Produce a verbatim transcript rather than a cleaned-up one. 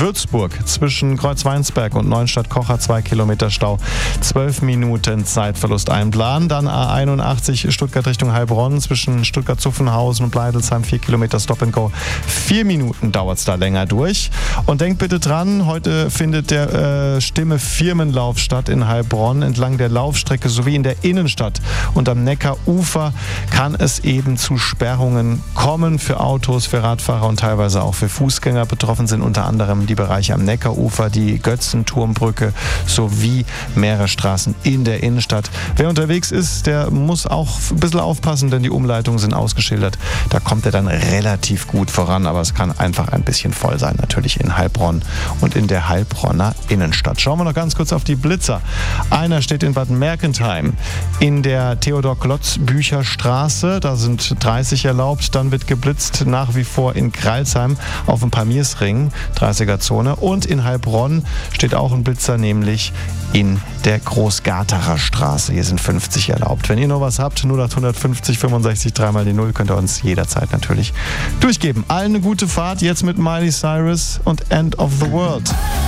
Würzburg zwischen Kreuzweinsberg und Neuenstadt-Kocher zwei Kilometer Stau, zwölf Minuten Zeitverlust einplanen. Dann A einundachtzig Stuttgart Richtung Heilbronn zwischen Stuttgart-Zuffenhausen und Bleidelsheim vier Kilometer Stop and Go. Vier Minuten dauert es da länger durch. Und denkt bitte dran, heute findet der äh, Stimme Firmenlauf statt in Heilbronn. Entlang der Laufstrecke sowie in der Innenstadt und am Neckarufer kann es eben zu Sperrungen kommen für Autos, für Radfahrer und teilweise auch für Fußgänger. Betroffen sind unter anderem die Bereiche am Neckarufer, die Götzenturmbrücke sowie mehrere Straßen in der Innenstadt. Wer unterwegs ist, der muss auch ein bisschen aufpassen, denn die Umleitungen sind ausgeschildert. Da kommt er dann relativ gut voran, aber es kann einfach ein bisschen voll sein, natürlich in Heilbronn und in der Heilbronner Innenstadt. Schauen wir noch ganz kurz auf die Blitzer. Einer steht in Bad Mergentheim in der Theodor-Klotz-Bücher-Straße. Da sind dreißig erlaubt. Dann wird geblitzt nach wie vor in Greilsheim auf dem Pamirsring, dreißiger-Zone. Und in Heilbronn steht auch ein Blitzer, nämlich in der Großgarterer Straße. Hier sind fünfzig erlaubt. Wenn ihr noch was habt, null acht fünfzig fünfundsechzig dreimal die null, könnt ihr uns jederzeit natürlich durchgeben. Allen eine gute Fahrt, jetzt mit Miley Cyrus und End of the World.